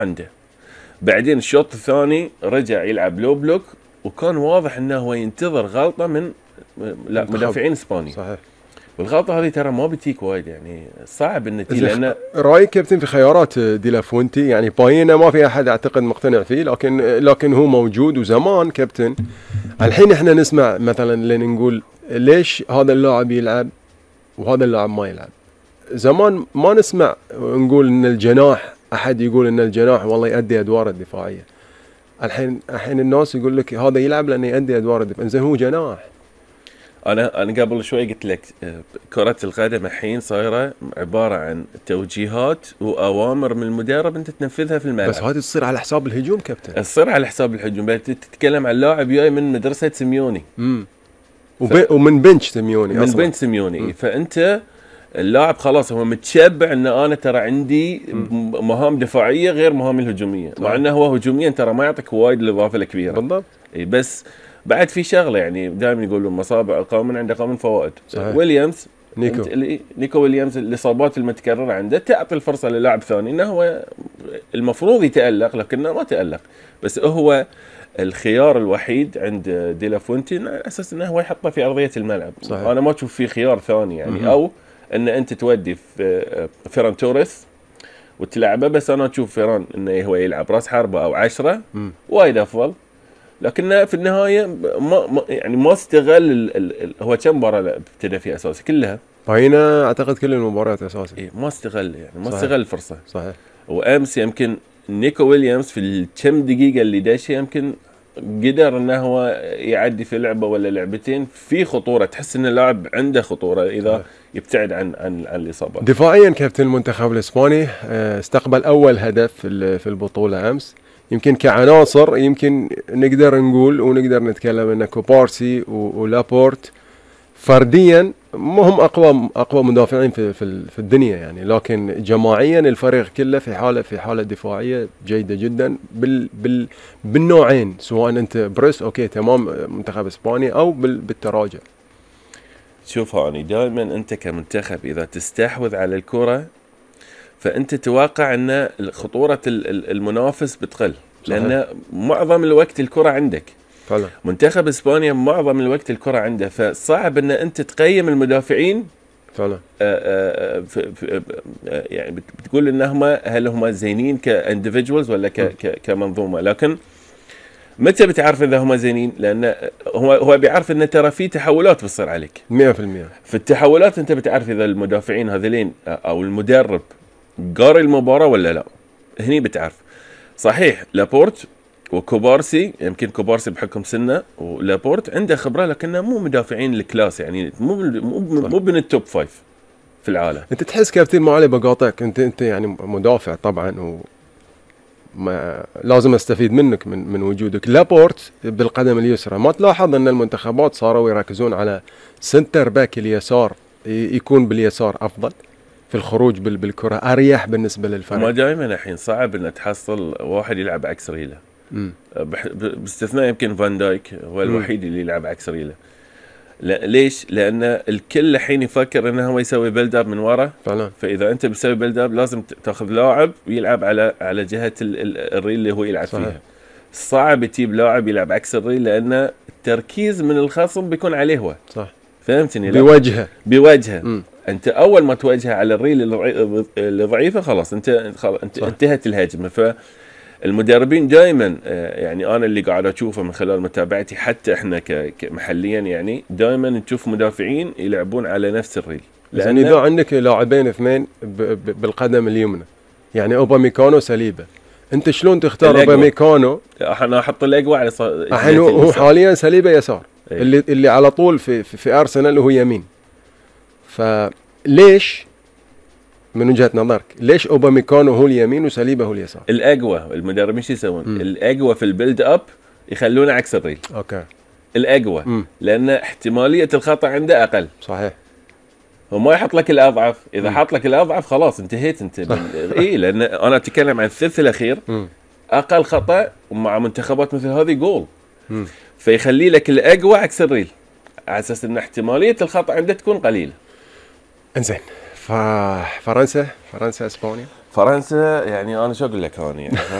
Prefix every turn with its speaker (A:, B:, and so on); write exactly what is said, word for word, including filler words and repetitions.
A: عنده. بعدين الشوط الثاني رجع يلعب لو بلوك، وكان واضح انه هو ينتظر غلطه من لا مدافعين اسباني.
B: صحيح.
A: والغلطه هذه ترى ما بتيك وايد، يعني صعب ان تجي. لان
B: رايك كابتن في خيارات دي لا فونتي؟ يعني باينا ما في احد اعتقد مقتنع فيه، لكن لكن هو موجود. وزمان كابتن، الحين احنا نسمع مثلا لين نقول ليش هذا اللاعب يلعب وهذا اللاعب ما يلعب. زمان ما نسمع نقول ان الجناح، احد يقول ان الجناح والله يؤدي ادوار الدفاعيه. الحين الحين الناس يقول لك هذا يلعب لانه يؤدي ادوار الدفاع. زين هو جناح.
A: انا انا قبل شوي قلت لك كرة القدم الحين صايره عباره عن توجيهات واوامر من المدرب انت تنفذها في الملعب.
B: بس هذه تصير على حساب الهجوم كابتن.
A: تصير على حساب الهجوم. تتكلم عن لاعب جاي من مدرسه سيميوني.
B: امم ف... ومن بنش سيميوني
A: من
B: اصلا.
A: بنش سيميوني. مم. فانت اللاعب خلاص هو متشبع ان انا ترى عندي مم. مهام دفاعيه غير مهام الهجوميه، مع انه هو هجوميا ترى ما يعطيك وايد الاضافه الكبيره.
B: بالضبط.
A: اي بس بعد في شغله، يعني دائما يقولون مصابع قوم عند قوم فوائد.
B: صحيح.
A: ويليامز
B: نيكو
A: نيكو ويليامز الاصابات المتكرره عنده تعطي الفرصه للاعب ثاني انه هو المفروض يتالق، لكنه ما تالق. بس هو الخيار الوحيد عند دي لا فونتي على اساس انه هو يحطه في ارضيه الملعب.
B: صحيح.
A: انا ما اشوف في خيار ثاني يعني. م- او ان انت تودي في فيران توريس وتلعبه، بس انا اشوف فيران انه هو يلعب راس حربه او عشرة وايد افضل. لكنه في النهايه ما, ما يعني ما استغل ال ال ال هو كم مباراه ابتدى فيها اساسي كلها.
B: باينا اعتقد كل المباريات اساسي.
A: إيه ما استغل يعني ما
B: صحيح.
A: استغل الفرصه.
B: صحيح.
A: وامس يمكن نيكو ويليامز في الكم دقيقه اللي داشه يمكن قدر انه هو يعدي في لعبه ولا لعبتين في خطوره، تحس ان اللاعب عنده خطوره اذا صحيح. يبتعد عن عن عن الاصابات.
B: دفاعيا كابتن المنتخب الاسباني استقبل اول هدف في البطوله امس. يمكن كعناصر يمكن نقدر نقول ونقدر نتكلم ان كوبارسي ولابورت فرديا ما هم اقوى اقوى مدافعين في في, في الدنيا يعني، لكن جماعيا الفريق كله في حاله في حاله دفاعيه جيده جدا بال بال بالنوعين، سواء انت بريس اوكي تمام منتخب اسباني او بالتراجع.
A: شوف هاني دائما انت كمنتخب اذا تستحوذ على الكره فانت تتوقع ان خطوره المنافس بتقل، لان معظم الوقت الكره عندك.
B: فعلا.
A: منتخب اسبانيا معظم الوقت الكره عنده، فصعب ان انت تقيم المدافعين.
B: فعلا.
A: آآ آآ يعني بتقول انهم هل هم زينين كانديفيدوالز ولا كمنظومه، لكن متى بتعرف اذا هم زينين؟ لان هو هو بيعرف ان ترى في تحولات بتصير عليك
B: مئة بالمئة.
A: في التحولات انت بتعرف اذا المدافعين هذولين او المدرب قاري المباراه ولا لا. هني بتعرف. صحيح لابورت وكوبارسي، يمكن كوبارسي بحكم سنه ولابورت عنده خبره، لكنه مو مدافعين الكلاس يعني، مو مو مو من التوب فايف في العالم.
B: انت تحس كابتن ما علي بقاطعك، انت انت يعني مدافع طبعا و ما لازم استفيد منك من من وجودك. لابورت بالقدم اليسرى، ما تلاحظ ان المنتخبات صاروا يركزون على سنتر باك اليسار يكون باليسار افضل في الخروج بالكره، اريح بالنسبه للفريق.
A: ما دائما الحين صعب ان تحصل واحد يلعب عكس ريله، باستثناء يمكن فان دايك هو الوحيد اللي يلعب عكس ريله. لا ليش؟ لان الكل الحين يفكر انه هو يسوي بيلد اب من ورا.
B: فعلا.
A: فاذا انت بتسوي بيلد اب لازم تاخذ لاعب ويلعب على على جهه الريل اللي هو يلعب صحيح. فيها. صعب تجيب لاعب يلعب عكس الريل، لان التركيز من الخصم بيكون عليه هو.
B: صح.
A: فهمتني؟
B: بوجهه
A: بوجهه م. انت اول ما توجهه على الريل الضعيفه خلاص انت خلاص انت صح. انتهت الهجمه. ف المدربين دائما يعني انا اللي قاعد اشوفه من خلال متابعتي، حتى احنا كمحليا يعني دائما نشوف مدافعين يلعبون على نفس الريل.
B: لان اذا عندك لاعبين اثنين بالقدم اليمنى يعني اوباميكانو سليبه، انت شلون تختار اوباميكانو؟
A: انا احط الاقوى على ص...
B: الحين هو حاليا سليبه يسار. أيه. اللي اللي على طول في في, في ارسنال هو يمين. فليش من وجهة نظرك ليش اوباميكانو هو اليمين وسليبه هو اليسار؟
A: الاقوى المدربين شو يسوون؟ الاقوى في البيلد اب يخلونه عكس الريل.
B: اوكي.
A: الاقوى م. لان احتماليه الخطا عنده اقل.
B: صحيح.
A: هو ما يحط لك الاضعف، اذا م. حط لك الاضعف خلاص انتهيت انت. اي لان انا اتكلم عن الثلث الاخير م. اقل خطا مع منتخبات مثل هذه جول. م. فيخلي لك الاقوى عكس الريل على اساس ان احتماليه الخطا عنده تكون قليله.
B: انزين. فرنسا فرنسا اسبانيا
A: فرنسا يعني انا شو اقول لك هون يعني